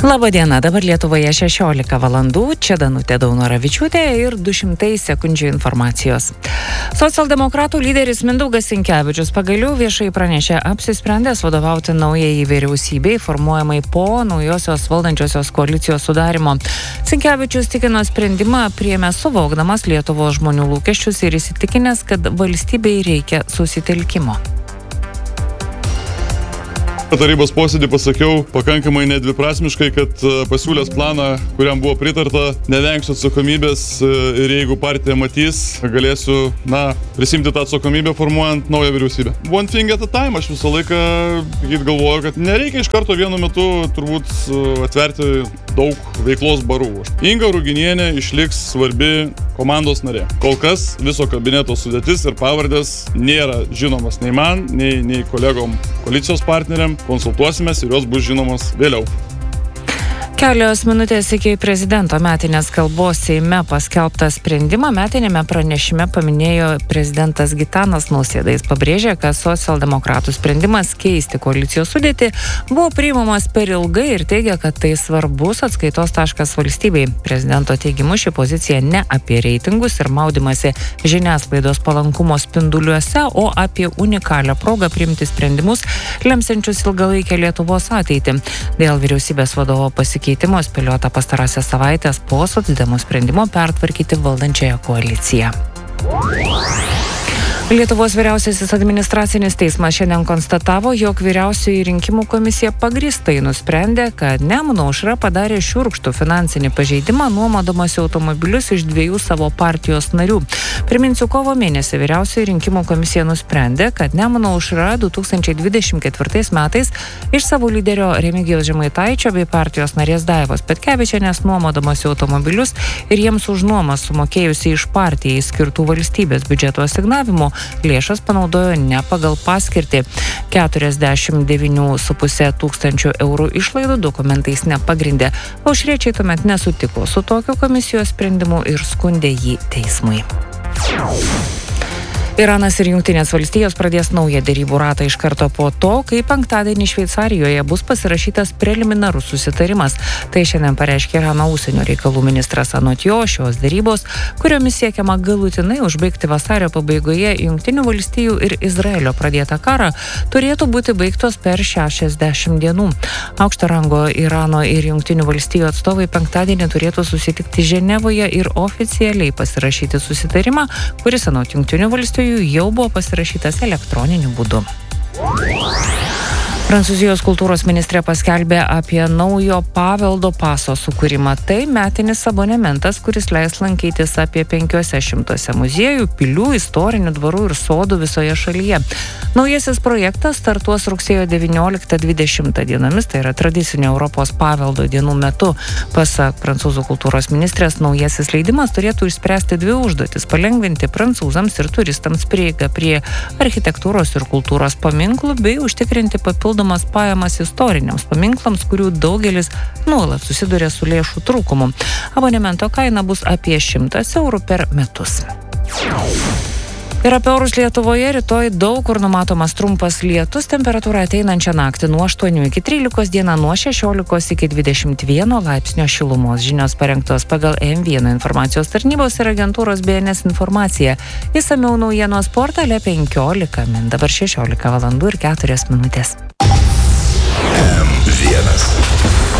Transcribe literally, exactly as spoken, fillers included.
Labą dieną, dabar Lietuvoje šešiolika valandų, čia Danutė Daunoravičiūtė ir du šimtai sekundžių informacijos. Socialdemokratų lyderis Mindaugas Sinkevičius pagaliau viešai pranešė apsisprendęs vadovauti naujai vyriausybei, formuojamai po naujosios valdančiosios koalicijos sudarimo. Sinkevičius tikino sprendimą priėmė suvokdamas Lietuvos žmonių lūkesčius ir įsitikinęs, kad valstybei reikia susitelkimo. Tarybos posėdį pasakiau pakankamai nedviprasmiškai, kad pasiūlęs planą, kuriam buvo pritarta, nevengsiu atsakomybės ir jeigu partija matys, galėsiu, na, prisimti tą atsakomybę formuojant naują vyriausybę. One thing at a time, aš visą laiką galvoju, kad nereikia iš karto vienu metu turbūt atverti daug veiklos barų. Inga Ruginienė išliks svarbi komandos narė. Kol kas viso kabineto sudėtis ir pavardės nėra žinomas nei man, nei, nei kolegom koalicijos partneriam. Konsultuosimės ir jos bus žinomos vėliau. Kelios minutės iki prezidento metinės kalbos Seime paskelbtą sprendimą metinėme pranešime paminėjo prezidentas Gitanas Nausėda. Jis pabrėžė, kad socialdemokratų sprendimas keisti koalicijos sudėtį buvo priimamas per ilgai ir teigia, kad tai svarbus atskaitos taškas valstybei. Prezidento teigimu ši pozicija ne apie reitingus ir maudimasi žiniasklaidos palankumo spinduliuose, o apie unikalią progą priimti sprendimus, lemsiančius ilgalaikę Lietuvos ateitį. Dėl vyriausybės vadovo pasikeitimo keitimo spėliota pastarąsias savaitės po socdemų sprendimo pertvarkyti valdančiąją koaliciją. Lietuvos vyriausiasis administracinis teismas šiandien konstatavo, jog vyriausioji rinkimų komisija pagrįstai nusprendė, kad Nemuno aušra padarė šiurkštų finansinį pažeidimą nuomodamasi automobilius iš dviejų savo partijos narių. Priminsiu, kovo mėnesį vyriausioji rinkimų komisija nusprendė, kad Nemuno aušra du tūkstančiai dvidešimt ketvirtais metais iš savo lyderio Remigijaus Žemaitaičio bei partijos narės Daivos Petkevičienės nuomodamasi automobilius ir jiems už nuomą sumokėjusi iš partijai skirtų valstybės biudžeto asignavimų lėšas panaudojo ne pagal paskirtį. keturiasdešimt devyni su puse tūkstančių eurų išlaidų dokumentais nepagrindė. Aušriečiai tuomet nesutiko su tokiu komisijos sprendimu ir skundė jį teismui. Iranas ir Jungtinės valstijos pradės naują derybų ratą iš karto po to, kai penktadienį Šveicarijoje bus pasirašytas preliminarus susitarimas. Tai šiandien pareiškė Irano užsienio reikalų ministras. Anot jo, šios derybos, kuriomis siekiama galutinai užbaigti vasario pabaigoje Jungtinių valstijų ir Izraelio pradėtą karą, turėtų būti baigtos per šešiasdešimt dienų. Aukšto rango Irano ir Jungtinių valstijų atstovai penktadienį turėtų susitikti Ženevoje ir oficialiai pasirašyti susitarimą, kuris anot Jungtinių valstijų jau buvo pasirašytas elektroniniu būdu. Prancūzijos kultūros ministrė paskelbė apie naujo paveldo paso sukūrimą. Tai metinis abonementas, kuris leis lankytis apie penkiuose šimtuose muziejų, pilių, istorinių dvarų ir sodų visoje šalyje. Naujasis projektas startuos rugsėjo devynioliktą dvidešimtą dienomis, tai yra tradicinio Europos paveldo dienų metu. Pasak prancūzų kultūros ministrės, naujasis leidimas turėtų išspręsti dvi užduotis: palengvinti prancūzams ir turistams prieigą prie architektūros ir kultūros paminklų bei užtikrinti papildomą pajamas istoriniams paminklams, kurių daugelis nuolat susiduria su lėšų trūkumu. Abonemento kaina bus apie šimtas eurų per metus. Ir apie orus Lietuvoje rytoj daug kur numatomas trumpas lietus, temperatūra ateinančią naktį nuo aštuonių iki trylikos, dieną nuo šešiolikos iki dvidešimt vieno laipsnio šilumos. Žinios parengtos pagal E M vienas informacijos tarnybos ir agentūros B N S informacija. Išsamiau naujienos portale penkiolika min. Dabar šešiolika valandų ir keturios minutės.